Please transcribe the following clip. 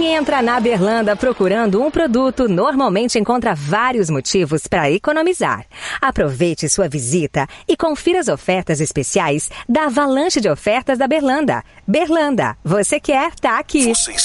Quem entra na Berlanda procurando um produto normalmente encontra vários motivos para economizar. Aproveite sua visita e confira as ofertas especiais da avalanche de ofertas da Berlanda. Berlanda, você quer, tá aqui. Você